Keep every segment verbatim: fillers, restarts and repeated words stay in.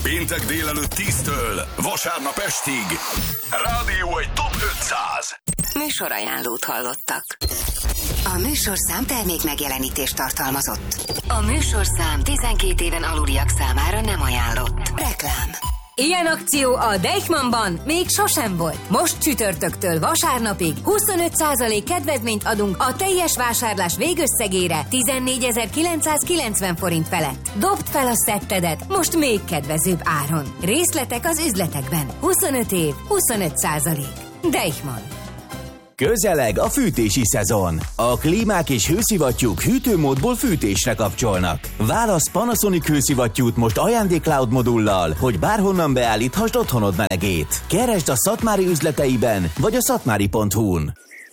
Péntek délelőtt tíztől vasárnap estig. Rádió egy top ötszáz. Műsorajánlót hallottak. A műsorszám termék megjelenítést tartalmazott. A műsorszám tizenkét éven aluliak számára nem ajánlott. Reklám. Ilyen akció a Deichmannban még sosem volt. Most csütörtöktől vasárnapig huszonöt százalék kedvezményt adunk a teljes vásárlás végösszegére tizennégyezer-kilencszázkilencven forint felett. Dobd fel a szettedet most még kedvezőbb áron. Részletek az üzletekben. huszonöt év, huszonöt százalék. Deichmann. Közeleg a fűtési szezon. A klímák és hőszivattyúk hűtőmódból fűtésre kapcsolnak. Válasz Panasonic hőszivattyút most ajándék-cloud modullal, hogy bárhonnan beállíthasd otthonod melegét. Keresd a Szatmári üzleteiben, vagy a szatmári pont hu-n.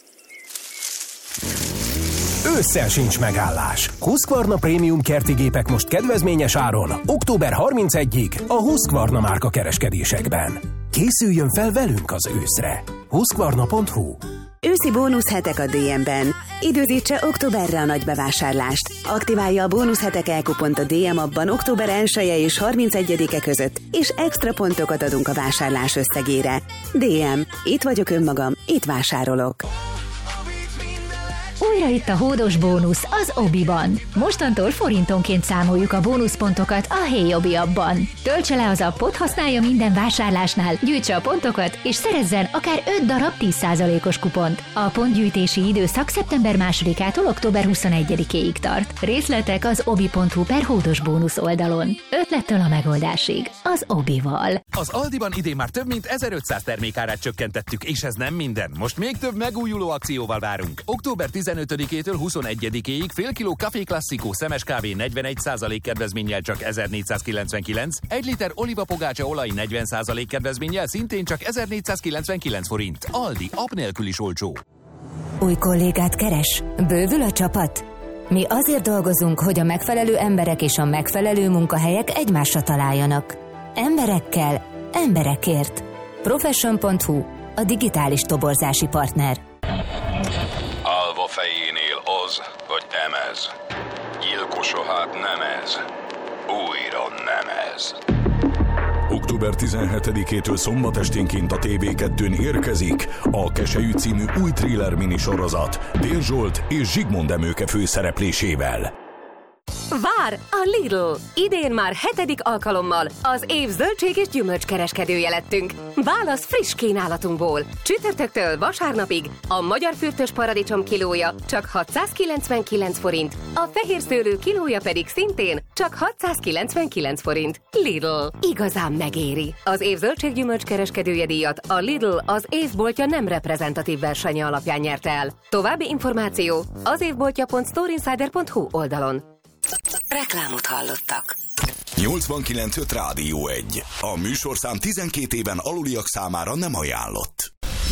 Ősszel sincs megállás. Husqvarna Prémium kerti gépek most kedvezményes áron, október harmincegyedikéig a Husqvarna márka kereskedésekben. Készüljön fel velünk az őszre. husqvarna pont hu. Őszi bónuszhetek a dé em-ben. Időzítse októberre a nagy bevásárlást. Aktiválja a bónuszhetek elkupont a dé em appban október elseje és harmincegyedike között, és extra pontokat adunk a vásárlás összegére. dé em. Itt vagyok önmagam, itt vásárolok. Újra itt a hódos bónusz az Obiban. Mostantól forintonként számoljuk a bónuszpontokat a Hey Obi appban. Töltse le az appot, használja minden vásárlásnál, gyűjtse a pontokat, és szerezzen akár öt darab tíz százalékos kupont. A pontgyűjtési időszak szeptember másodikától október huszonegyedikéig tart. Részletek az obi pont hu per hódos bónusz oldalon. Ötlettől a megoldásig. Az Obival. Az Aldiban idén már több mint ezerötszáz termékárát csökkentettük, és ez nem minden. Most még több megújuló akcióval várunk. október tizenötödikétől huszonegyedikéig fél kiló Café Classico szemes kávé negyvenegy százalék kedvezménnyel csak ezernégyszázkilencvenkilenc, egy liter olivapogácsa olaj negyven százalék kedvezménnyel szintén csak ezernégyszázkilencvenkilenc forint. Aldi, app nélkül is olcsó. Új kollégát keres? Bővül a csapat? Mi azért dolgozunk, hogy a megfelelő emberek és a megfelelő munkahelyek egymásra találjanak. Emberekkel, emberekért. Profession pont hu, a digitális toborzási partner. Alva fejénél az, vagy emez. Gyilkosa hát nem ez. Újra nem ez. október tizenhetedikétől szombat esténként a té vé kettőn érkezik a Keselyű című új thriller minisorozat Dél Zsolt és Zsigmond Emőke főszereplésével. Vár a Lidl! Idén már hetedik alkalommal az év zöldség és gyümölcskereskedője lettünk. Válasz friss kínálatunkból. Csütörtöktől vasárnapig a magyar fürtös paradicsom kilója csak hatszázkilencvenkilenc forint, a fehér szőlő kilója pedig szintén csak hatszázkilencvenkilenc forint. Lidl. Igazán megéri. Az év zöldség gyümölcskereskedője díjat a Lidl az évboltja nem reprezentatív versenye alapján nyerte el. További információ az évboltja pont storeinsider pont hu oldalon. Reklámot hallottak. nyolcvankilenc öt Rádió egy. A műsorszám tizenkét éven aluliak számára nem ajánlott.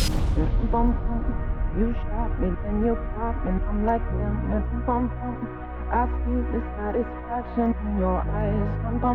You shot me, then you pop, and I'm like, damn, bum, bum. I see the satisfaction in your eyes. Bum, bum.